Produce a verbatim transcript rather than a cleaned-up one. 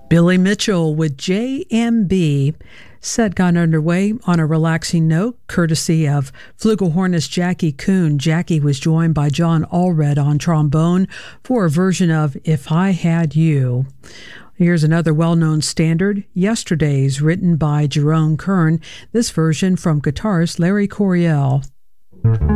Billy Mitchell with J M B. Set got underway on a relaxing note, courtesy of flugelhornist Jackie Kuhn. Jackie was joined by John Allred on trombone for a version of If I Had You. Here's another well-known standard, Yesterdays, written by Jerome Kern, this version from guitarist Larry Coryell.